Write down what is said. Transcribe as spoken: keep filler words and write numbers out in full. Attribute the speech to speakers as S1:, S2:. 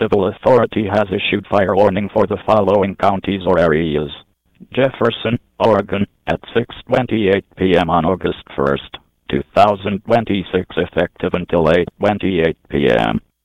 S1: Civil Authority has issued fire warning for the following counties or areas: Jefferson, Oregon, at six twenty-eight p.m. on August first, two thousand twenty-six, effective until eight twenty-eight p.m.